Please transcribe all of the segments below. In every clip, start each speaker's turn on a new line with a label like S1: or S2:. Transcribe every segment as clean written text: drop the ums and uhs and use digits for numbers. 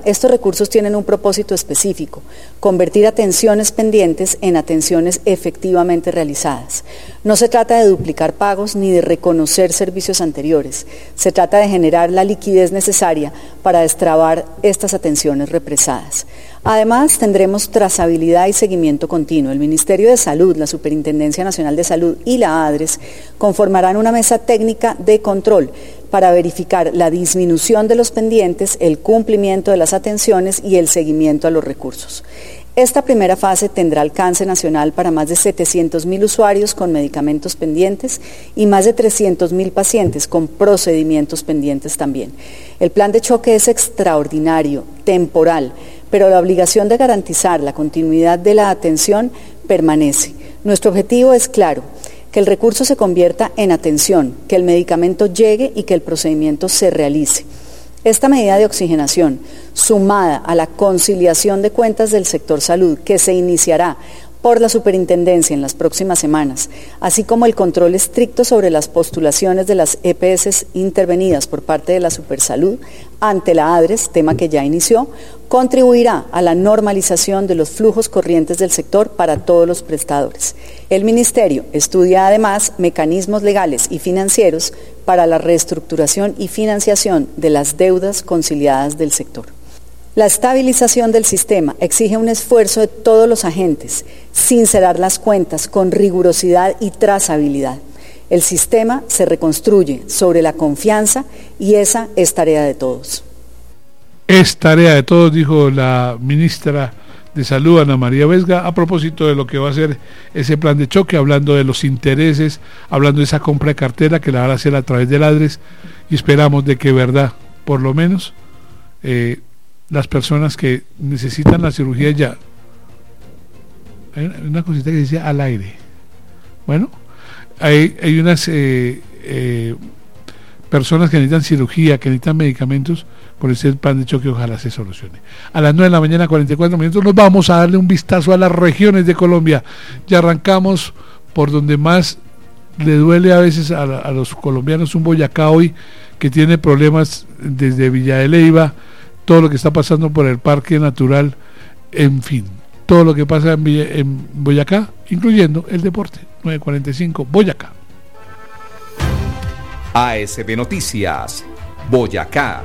S1: estos recursos tienen un propósito específico: convertir atenciones pendientes en atenciones efectivamente realizadas. No se trata de duplicar pagos ni de reconocer servicios anteriores. Se trata de generar la liquidez necesaria para destrabar estas atenciones represadas. Además, tendremos trazabilidad y seguimiento continuo. El Ministerio de Salud, la Superintendencia Nacional de Salud y la ADRES conformarán una mesa técnica de control para verificar la disminución de los pendientes, el cumplimiento de las atenciones y el seguimiento a los recursos. Esta primera fase tendrá alcance nacional para más de 700.000 usuarios con medicamentos pendientes y más de 300.000 pacientes con procedimientos pendientes también. El plan de choque es extraordinario, temporal, pero la obligación de garantizar la continuidad de la atención permanece. Nuestro objetivo es claro: que el recurso se convierta en atención, que el medicamento llegue y que el procedimiento se realice. Esta medida de oxigenación, sumada a la conciliación de cuentas del sector salud, que se iniciará por la superintendencia en las próximas semanas, así como el control estricto sobre las postulaciones de las EPS intervenidas por parte de la Supersalud ante la ADRES, tema que ya inició, contribuirá a la normalización de los flujos corrientes del sector para todos los prestadores. El Ministerio estudia además mecanismos legales y financieros para la reestructuración y financiación de las deudas conciliadas del sector. La estabilización del sistema exige un esfuerzo de todos los agentes, sincerar las cuentas con rigurosidad y trazabilidad. El sistema se reconstruye sobre la confianza y esa es tarea de todos.
S2: Es tarea de todos, dijo la ministra de Salud, Ana María Vesga, a propósito de lo que va a ser ese plan de choque, hablando de los intereses, hablando de esa compra de cartera que la van a hacer a través del ADRES, y esperamos de que, verdad, por lo menos, las personas que necesitan la cirugía ya. Hay una cosita que dice al aire. Bueno, hay unas personas que necesitan cirugía, que necesitan medicamentos. Con este plan de choque ojalá se solucione. A las 9 de la mañana, 44 minutos, nos vamos a darle un vistazo a las regiones de Colombia. Ya arrancamos por donde más le duele a veces a los colombianos, un Boyacá hoy que tiene problemas desde Villa de Leyva, todo lo que está pasando por el Parque Natural, en fin, todo lo que pasa en Boyacá, incluyendo el deporte. 9:45, Boyacá.
S3: ASB Noticias, Boyacá.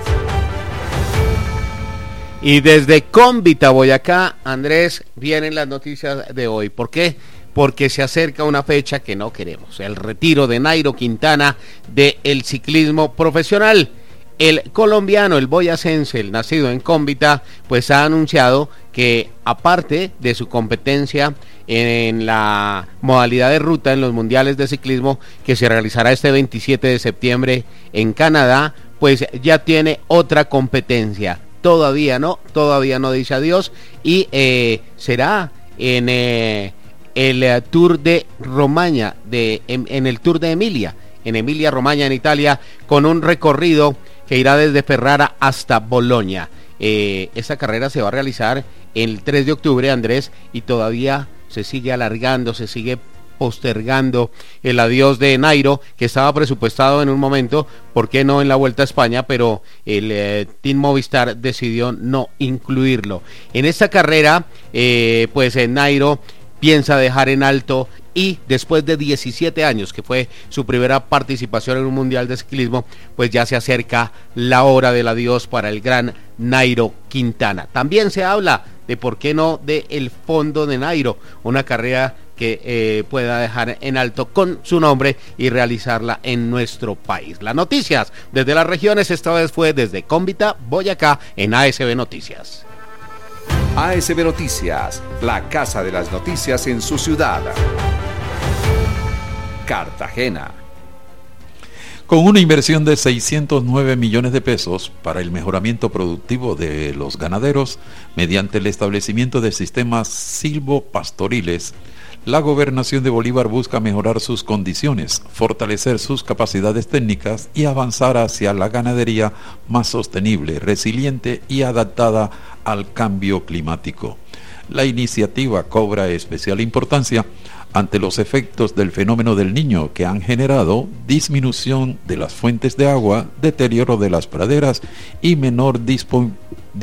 S4: Y desde Cómbita, Boyacá, Andrés, vienen las noticias de hoy. ¿Por qué? Porque se acerca una fecha que no queremos: el retiro de Nairo Quintana del ciclismo profesional. El colombiano, el boyacense, el nacido en Cómbita, pues ha anunciado que, aparte de su competencia en la modalidad de ruta en los mundiales de ciclismo que se realizará este 27 de septiembre en Canadá, pues ya tiene otra competencia. Todavía no dice adiós, y será en el Tour de Romaña, en el Tour de Emilia, en Emilia Romagna, en Italia, con un recorrido que irá desde Ferrara hasta Bolonia. Esta carrera se va a realizar el 3 de octubre, Andrés, y todavía se sigue alargando, se sigue postergando el adiós de Nairo, que estaba presupuestado en un momento, ¿por qué no en la Vuelta a España? Pero el Team Movistar decidió no incluirlo. En esta carrera, Nairo piensa dejar en alto, y después de 17 años, que fue su primera participación en un mundial de ciclismo, pues ya se acerca la hora del adiós para el gran Nairo Quintana. También se habla de, ¿por qué no?, de el fondo de Nairo, una carrera que pueda dejar en alto con su nombre y realizarla en nuestro país. Las noticias desde las regiones, esta vez fue desde Cómbita, Boyacá, en ASB Noticias.
S3: ASB Noticias, la casa de las noticias en su ciudad. Cartagena.
S5: Con una inversión de 609 millones de pesos para el mejoramiento productivo de los ganaderos mediante el establecimiento de sistemas silvopastoriles, la Gobernación de Bolívar busca mejorar sus condiciones, fortalecer sus capacidades técnicas y avanzar hacia la ganadería más sostenible, resiliente y adaptada al cambio climático. La iniciativa cobra especial importancia ante los efectos del fenómeno del Niño, que han generado disminución de las fuentes de agua, deterioro de las praderas y menor disponibilidad